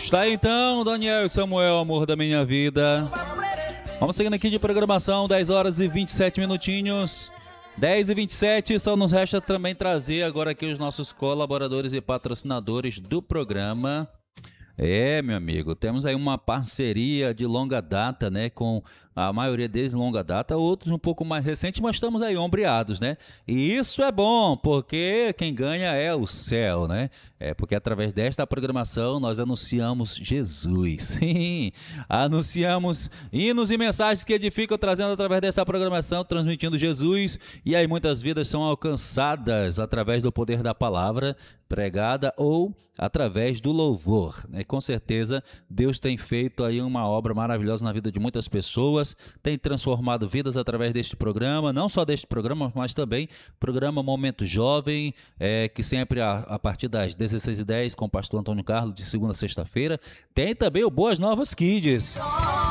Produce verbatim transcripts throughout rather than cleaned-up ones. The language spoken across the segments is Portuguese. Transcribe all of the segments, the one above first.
Está aí então, Daniel e Samuel, amor da minha vida. Vamos seguindo aqui de programação, dez horas e vinte e sete minutinhos. dez e vinte e sete, só nos resta também trazer agora aqui os nossos colaboradores e patrocinadores do programa. É, meu amigo, temos aí uma parceria de longa data, né, com a maioria deles longa data, outros um pouco mais recentes, mas estamos aí ombreados, né? E isso é bom, porque quem ganha é o céu, né? É porque através desta programação nós anunciamos Jesus. Sim, anunciamos hinos e mensagens que edificam, trazendo através desta programação, transmitindo Jesus, e aí muitas vidas são alcançadas através do poder da palavra pregada ou através do louvor, né? Com certeza Deus tem feito aí uma obra maravilhosa na vida de muitas pessoas, tem transformado vidas através deste programa, não só deste programa, mas também programa Momento Jovem, é, que sempre a, a partir das dezesseis e dez com o pastor Antônio Carlos, de segunda a sexta-feira. Tem também o Boas Novas Kids.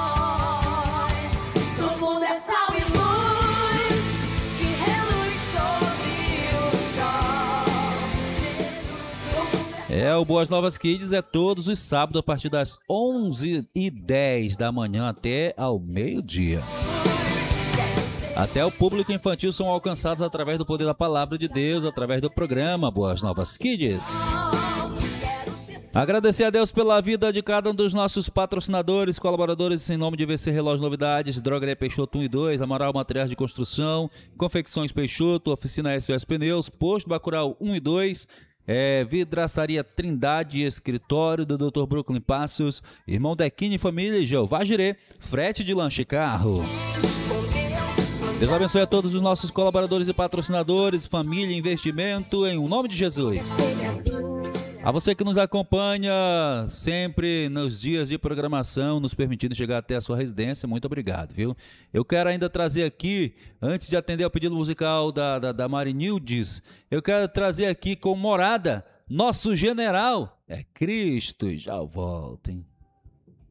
É, o Boas Novas Kids é todos os sábados a partir das onze e dez da manhã até ao meio-dia. Até o público infantil são alcançados através do poder da palavra de Deus, através do programa Boas Novas Kids. Agradecer a Deus pela vida de cada um dos nossos patrocinadores, colaboradores, em nome de V C Relógio Novidades, Drogaria Peixoto um e dois, Amaral Materiais de Construção, Confecções Peixoto, Oficina S O S Pneus, Posto Bacurau um e dois, É, Vidraçaria Trindade, Escritório do doutor Brooklyn Passos, Irmão Dequini Família e Jeová Jirê, Frete de Lanche e Carro. Deus abençoe a todos os nossos colaboradores e patrocinadores, família e investimento, em nome de Jesus. A você que nos acompanha sempre nos dias de programação, nos permitindo chegar até a sua residência, muito obrigado, viu? Eu quero ainda trazer aqui, antes de atender ao pedido musical da, da, da Marinildes, eu quero trazer aqui com morada, nosso general é Cristo, já voltem.